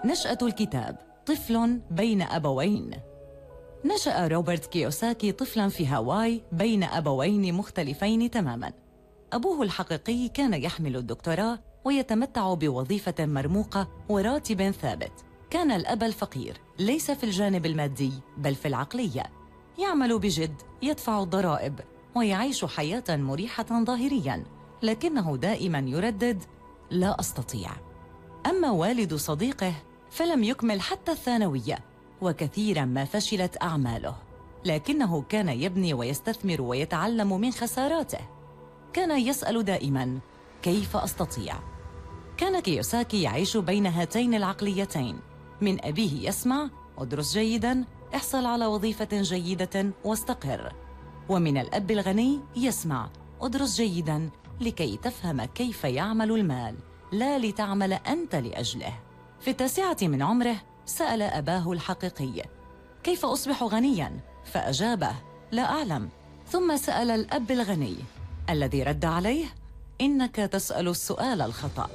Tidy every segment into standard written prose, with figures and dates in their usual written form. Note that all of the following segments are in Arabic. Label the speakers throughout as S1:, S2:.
S1: نشأة الكتاب: طفل بين أبوين. نشأ روبرت كيوساكي طفلاً في هاواي بين أبوين مختلفين تماماً. أبوه الحقيقي كان يحمل الدكتوراه ويتمتع بوظيفة مرموقة وراتب ثابت. كان الأب الفقير ليس في الجانب المادي بل في العقلية، يعمل بجد، يدفع الضرائب ويعيش حياة مريحة ظاهرياً، لكنه دائماً يردد: لا أستطيع. أما والد صديقه فلم يكمل حتى الثانوية، وكثيراً ما فشلت أعماله، لكنه كان يبني ويستثمر ويتعلم من خساراته. كان يسأل دائماً: كيف أستطيع؟ كان كيوساكي يعيش بين هاتين العقليتين. من أبيه يسمع: ادرس جيداً، احصل على وظيفة جيدة واستقر. ومن الأب الغني يسمع: ادرس جيداً لكي تفهم كيف يعمل المال، لا لتعمل أنت لأجله. في 9 من عمره سأل أباه الحقيقي: كيف أصبح غنياً؟ فأجابه: لا أعلم. ثم سأل الأب الغني، الذي رد عليه: إنك تسأل السؤال الخطأ.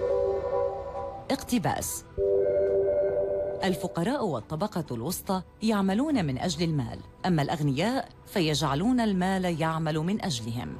S1: اقتباس: الفقراء والطبقة الوسطى يعملون من أجل المال، أما الأغنياء فيجعلون المال يعمل من أجلهم.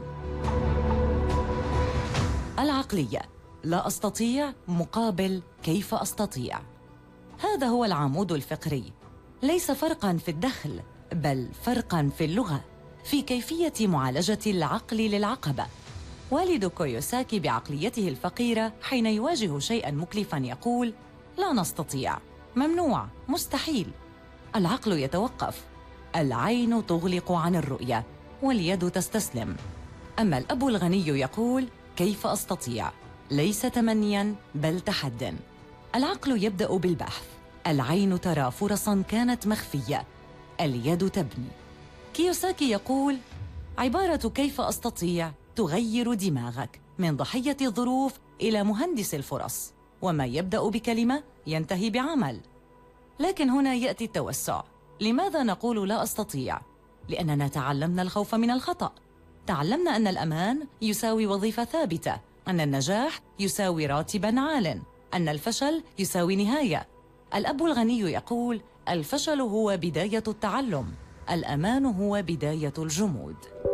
S1: العقلية: لا أستطيع مقابل كيف أستطيع. هذا هو العمود الفقري. ليس فرقاً في الدخل، بل فرقاً في اللغة، في كيفية معالجة العقل للعقبة. والد كيوساكي بعقليته الفقيرة حين يواجه شيئاً مكلفاً يقول: لا نستطيع، ممنوع، مستحيل. العقل يتوقف، العين تغلق عن الرؤية واليد تستسلم. أما الأب الغني يقول: كيف أستطيع؟ ليس تمنياً بل تحدٍ. العقل يبدأ بالبحث، العين ترى فرصاً كانت مخفية، اليد تبني. كيوساكي يقول: عبارة كيف أستطيع تغير دماغك من ضحية الظروف إلى مهندس الفرص، وما يبدأ بكلمة ينتهي بعمل. لكن هنا يأتي التوسع. لماذا نقول لا أستطيع؟ لأننا تعلمنا الخوف من الخطأ. تعلمنا أن الأمان يساوي وظيفة ثابتة، أن النجاح يساوي راتباً عالٍ، أن الفشل يساوي نهاية. الأب الغني يقول: الفشل هو بداية التعلم، الأمان هو بداية الجمود.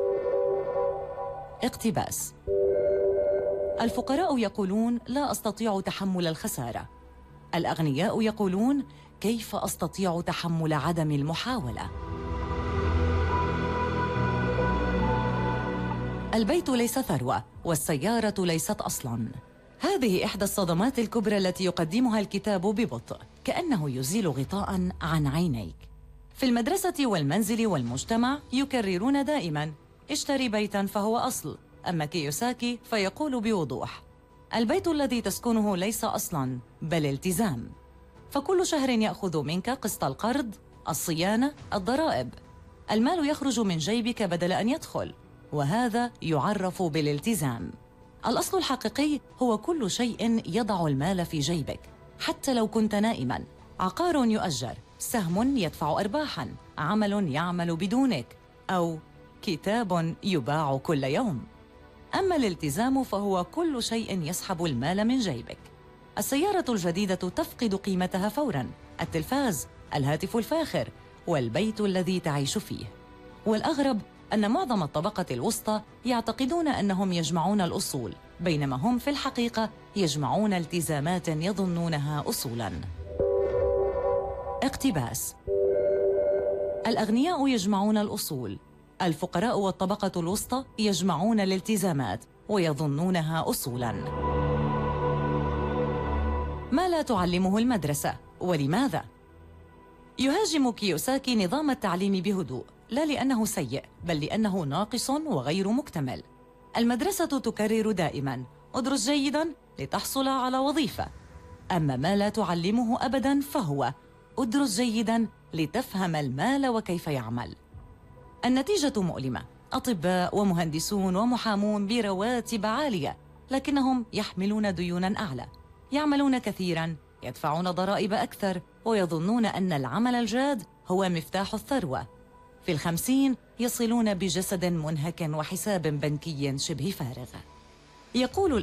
S1: اقتباس: الفقراء يقولون: لا أستطيع تحمل الخسارة. الأغنياء يقولون: كيف أستطيع تحمل عدم المحاولة؟ البيت ليس ثروة، والسيارة ليست أصلاً. هذه إحدى الصدمات الكبرى التي يقدمها الكتاب ببطء، كأنه يزيل غطاءً عن عينيك. في المدرسة والمنزل والمجتمع يكررون دائماً: اشتري بيتاً فهو أصل. أما كيوساكي فيقول بوضوح: البيت الذي تسكنه ليس أصلاً بل التزام. فكل شهر يأخذ منك قسط القرض، الصيانة، الضرائب. المال يخرج من جيبك بدل أن يدخل، وهذا يعرف بالالتزام. الأصل الحقيقي هو كل شيء يضع المال في جيبك، حتى لو كنت نائماً. عقار يؤجر، سهم يدفع أرباحاً، عمل يعمل بدونك، أو كتاب يباع كل يوم. أما الالتزام فهو كل شيء يسحب المال من جيبك. السيارة الجديدة تفقد قيمتها فوراً، التلفاز، الهاتف الفاخر، والبيت الذي تعيش فيه. والأغرب أن معظم الطبقة الوسطى يعتقدون أنهم يجمعون الأصول، بينما هم في الحقيقة يجمعون التزامات يظنونها أصولاً. اقتباس: الأغنياء يجمعون الأصول، الفقراء والطبقة الوسطى يجمعون الالتزامات ويظنونها أصولاً. ما لا تعلمه المدرسة، ولماذا؟ يهاجم كيوساكي نظام التعليم بهدوء، لا لأنه سيء بل لأنه ناقص وغير مكتمل. المدرسة تكرر دائماً: ادرس جيداً لتحصل على وظيفة. أما ما لا تعلمه أبداً فهو: ادرس جيداً لتفهم المال وكيف يعمل. النتيجة مؤلمة: أطباء ومهندسون ومحامون برواتب عالية، لكنهم يحملون ديوناً أعلى، يعملون كثيراً، يدفعون ضرائب أكثر، ويظنون أن العمل الجاد هو مفتاح الثروة. في 50 يصلون بجسد منهك وحساب بنكي شبه فارغ. يقول